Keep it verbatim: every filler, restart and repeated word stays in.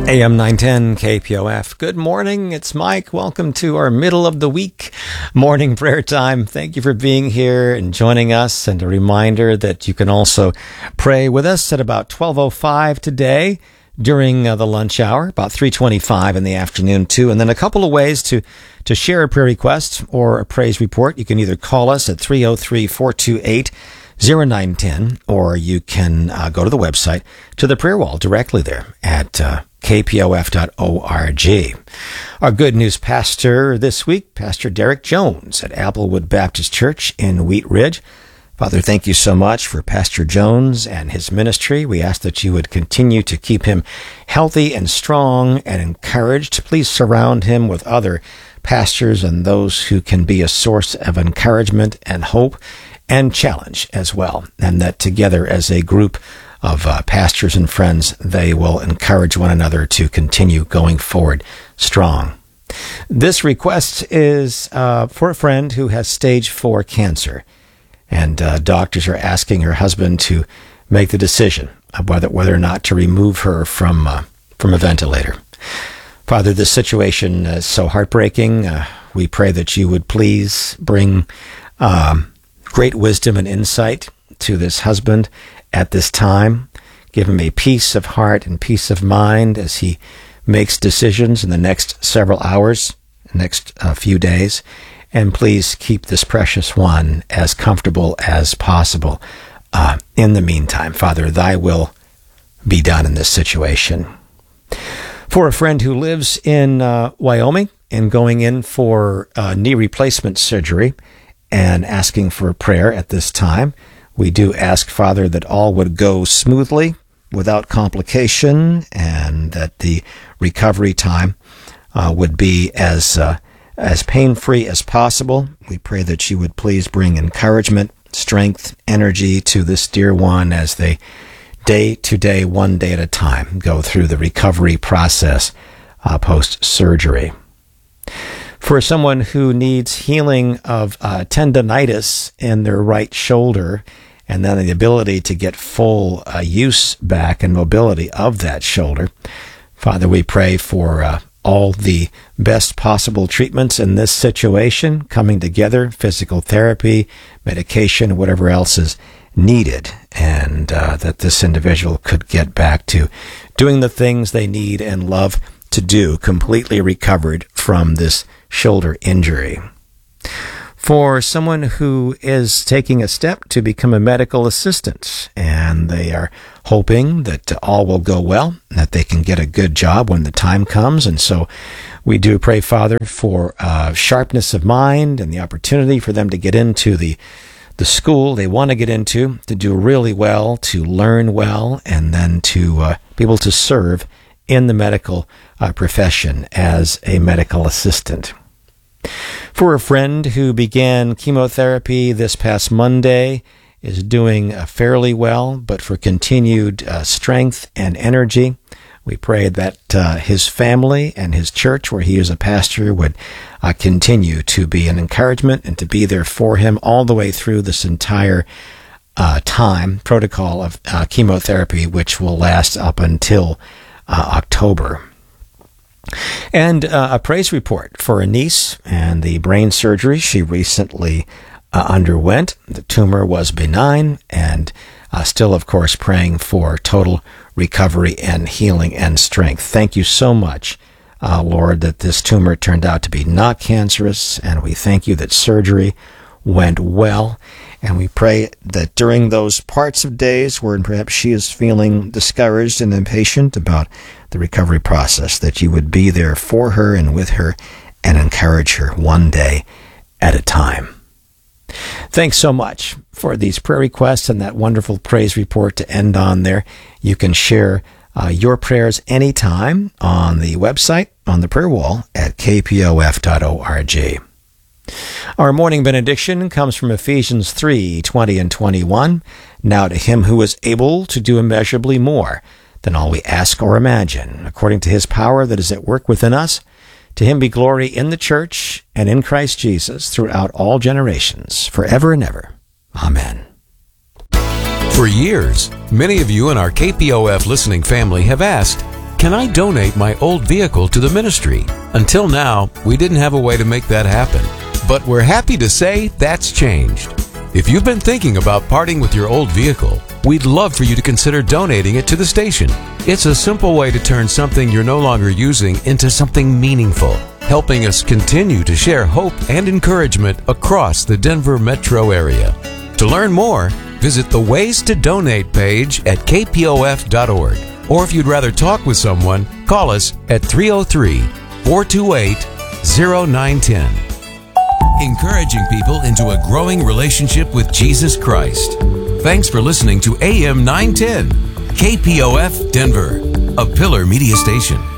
A M nine ten K P O F. Good morning. It's Mike. Welcome to our middle of the week morning prayer time. Thank you for being here and joining us. And a reminder that you can also pray with us at about twelve oh five today during uh, the lunch hour, about three twenty-five in the afternoon too. And then a couple of ways to, to share a prayer request or a praise report. You can either call us at three oh three, four two eight, zero nine one zero, or you can uh, go to the website to the prayer wall directly there at uh, k p o f dot org. Our good news pastor this week, Pastor Derek Jones at Applewood Baptist Church in Wheat Ridge. Father, thank you so much for Pastor Jones and his ministry. We ask that you would continue to keep him healthy and strong and encouraged. Please surround him with other pastors and those who can be a source of encouragement and hope and challenge as well, and that together as a group of uh, pastors and friends, they will encourage one another to continue going forward strong. This request is uh, for a friend who has stage four cancer, and uh, doctors are asking her husband to make the decision of whether whether or not to remove her from uh, from a ventilator. Father, this situation is so heartbreaking. Uh, we pray that you would please bring um, great wisdom and insight to this husband at this time. Give him a peace of heart and peace of mind as he makes decisions in the next several hours, next uh, few days. And please keep this precious one as comfortable as possible. Uh, in the meantime, Father, thy will be done in this situation. For a friend who lives in uh, Wyoming and going in for uh, knee replacement surgery and asking for a prayer at this time, we do ask, Father, that all would go smoothly without complication and that the recovery time uh, would be as uh, as pain-free as possible. We pray that you would please bring encouragement, strength, energy to this dear one as they day to day, one day at a time, go through the recovery process uh, post-surgery. For someone who needs healing of uh, tendonitis in their right shoulder, and then the ability to get full uh, use back and mobility of that shoulder, Father, we pray for uh, all the best possible treatments in this situation coming together, physical therapy, medication, whatever else is needed, and uh, that this individual could get back to doing the things they need and love to do, completely recovered from this shoulder injury. For someone who is taking a step to become a medical assistant, and they are hoping that all will go well, that they can get a good job when the time comes. And so we do pray, Father, for uh, sharpness of mind and the opportunity for them to get into the the school they want to get into, to do really well, to learn well, and then to uh, be able to serve in the medical uh, profession as a medical assistant. For a friend who began chemotherapy this past Monday, is doing uh, fairly well, but for continued uh, strength and energy, we pray that uh, his family and his church, where he is a pastor, would uh, continue to be an encouragement and to be there for him all the way through this entire uh, time, protocol of uh, chemotherapy, which will last up until uh, October. And uh, a praise report for a niece and the brain surgery she recently uh, underwent. The tumor was benign, and uh, still, of course, praying for total recovery and healing and strength. Thank you so much, uh, Lord, that this tumor turned out to be not cancerous, and we thank you that surgery went well. And we pray that during those parts of days where perhaps she is feeling discouraged and impatient about the recovery process, that you would be there for her and with her and encourage her one day at a time. Thanks so much for these prayer requests and that wonderful praise report to end on there. You can share uh, your prayers anytime on the website, on the prayer wall at k p o f dot org. Our morning benediction comes from Ephesians three, twenty and twenty-one. Now to him who is able to do immeasurably more than all we ask or imagine, according to his power that is at work within us, to him be glory in the church and in Christ Jesus throughout all generations, forever and ever. Amen. For years, many of you in our K P O F listening family have asked, can I donate my old vehicle to the ministry? Until now, we didn't have a way to make that happen. But we're happy to say that's changed. If you've been thinking about parting with your old vehicle, we'd love for you to consider donating it to the station. It's a simple way to turn something you're no longer using into something meaningful, helping us continue to share hope and encouragement across the Denver metro area. To learn more, visit the Ways to Donate page at k p o f dot org. Or if you'd rather talk with someone, call us at three oh three, four two eight, oh nine one oh. Encouraging people into a growing relationship with Jesus Christ. Thanks for listening to A M nine ten, K P O F Denver, a Pillar Media station.